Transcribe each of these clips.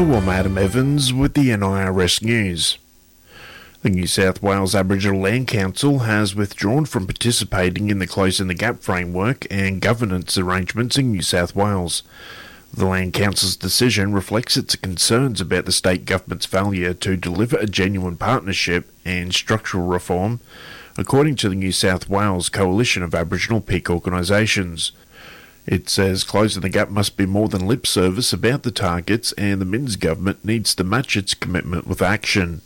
Hello, I'm Adam Evans with the NIRS News. The New South Wales Aboriginal Land Council has withdrawn from participating in the Closing the Gap framework and governance arrangements in New South Wales. The Land Council's decision reflects its concerns about the state government's failure to deliver a genuine partnership and structural reform, according to the New South Wales Coalition of Aboriginal Peak Organisations. It says Closing the Gap must be more than lip service about the targets, and the Minns government needs to match its commitment with action.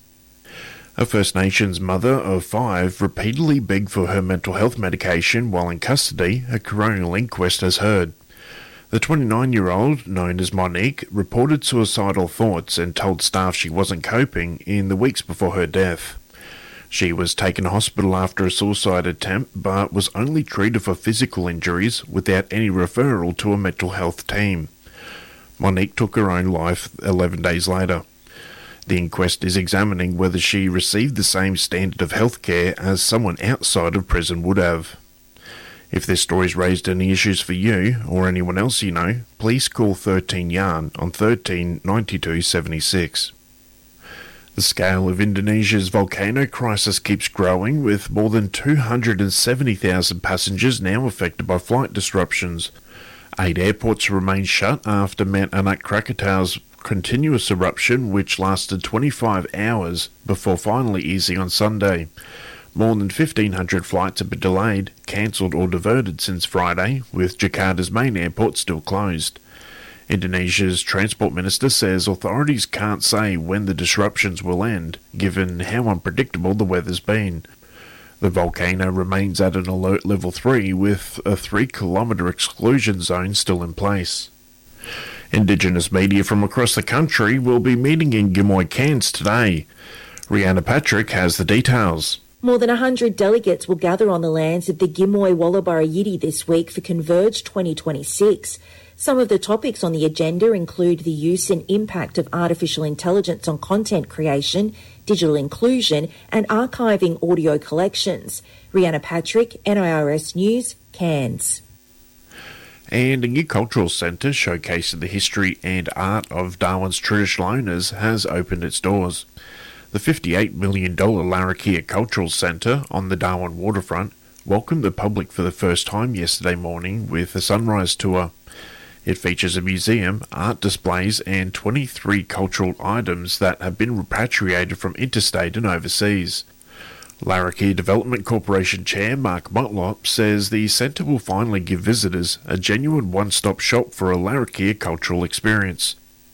A First Nations mother of 5 repeatedly begged for her mental health medication while in custody, a coronial inquest has heard. The 29-year-old, known as Monique, reported suicidal thoughts and told staff she wasn't coping in the weeks before her death. She was taken to hospital after a suicide attempt, but was only treated for physical injuries without any referral to a mental health team. Monique took her own life 11 days later. The inquest is examining whether she received the same standard of health care as someone outside of prison would have. If this story's raised any issues for you or anyone else you know, please call 13 Yarn on 13 92 76. The scale of Indonesia's volcano crisis keeps growing, with more than 270,000 passengers now affected by flight disruptions. 8 airports remain shut after Mount Anak Krakatau's continuous eruption, which lasted 25 hours before finally easing on Sunday. More than 1,500 flights have been delayed, cancelled or diverted since Friday, with Jakarta's main airport still closed. Indonesia's Transport Minister says authorities can't say when the disruptions will end, given how unpredictable the weather's been. The volcano remains at an alert level 3, with a 3-kilometre exclusion zone still in place. Indigenous media from across the country will be meeting in Gimoy, Cairns today. Rhianna Patrick has the details. More than 100 delegates will gather on the lands of the Gimoy Walabara Yidi this week for Converge 2026. Some of the topics on the agenda include the use and impact of artificial intelligence on content creation, digital inclusion and archiving audio collections. Rhianna Patrick, NIRS News, Cairns. And a new cultural centre showcasing the history and art of Darwin's traditional owners has opened its doors. The $58 million Larrakia Cultural Centre on the Darwin waterfront welcomed the public for the first time yesterday morning with a sunrise tour. It features a museum, art displays and 23 cultural items that have been repatriated from interstate and overseas. Larrakia Development Corporation Chair Mark Motlop says the centre will finally give visitors a genuine one-stop shop for a Larrakia cultural experience.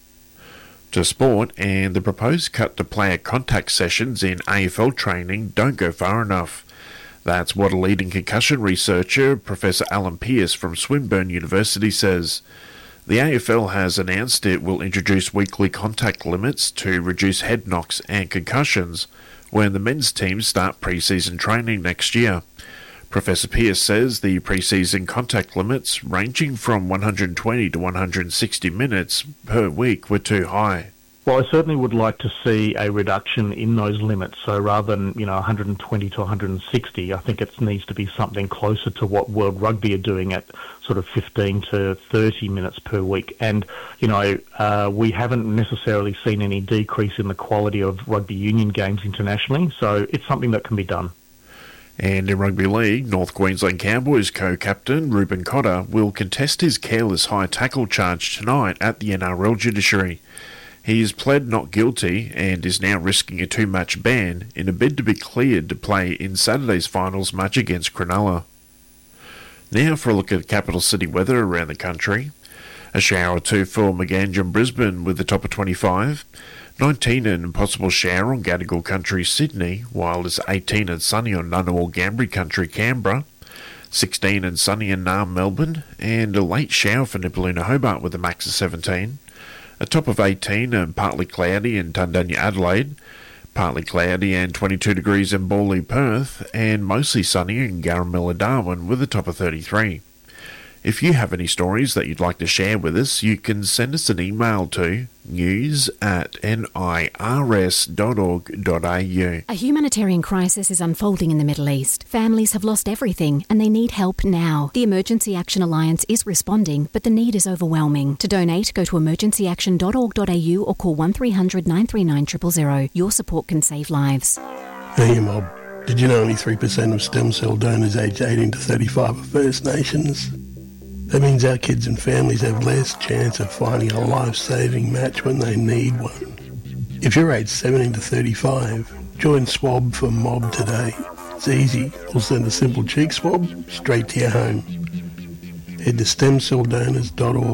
To sport, and the proposed cut to player contact sessions in AFL training don't go far enough. That's what a leading concussion researcher, Professor Alan Pearce from Swinburne University, says. The AFL has announced it will introduce weekly contact limits to reduce head knocks and concussions when the men's teams start pre-season training next year. Professor Pearce says the pre-season contact limits, ranging from 120 to 160 minutes per week, were too high. Well, I certainly would like to see a reduction in those limits. So rather than, 120 to 160, I think it needs to be something closer to what World Rugby are doing at sort of 15 to 30 minutes per week. And, we haven't necessarily seen any decrease in the quality of rugby union games internationally. So it's something that can be done. And in Rugby League, North Queensland Cowboys co-captain Ruben Cotter will contest his careless high tackle charge tonight at the NRL judiciary. He has pled not guilty and is now risking a 2-match ban in a bid to be cleared to play in Saturday's finals match against Cronulla. Now for a look at capital city weather around the country. A shower or two for Maganja and Brisbane with the top of 25. 19 and possible shower on Gadigal Country, Sydney, while it's 18 and sunny on Ngunnawal Gambri Country, Canberra. 16 and sunny in Naarm, Melbourne, and a late shower for Nipaluna, Hobart with a max of 17. A top of 18 and partly cloudy in Tundanya, Adelaide. Partly cloudy and 22 degrees in Bawley, Perth, and mostly sunny in Garamilla, Darwin with a top of 33. If you have any stories that you'd like to share with us, you can send us an email to news@nirs.org.au. A humanitarian crisis is unfolding in the Middle East. Families have lost everything and they need help now. The Emergency Action Alliance is responding, but the need is overwhelming. To donate, go to emergencyaction.org.au or call 1300 939 000. Your support can save lives. Hey, Mob. Did you know only 3% of stem cell donors aged 18 to 35 are First Nations? That means our kids and families have less chance of finding a life-saving match when they need one. If you're aged 17 to 35, join Swab for Mob today. It's easy. We'll send a simple cheek swab straight to your home. Head to stemcelldonors.org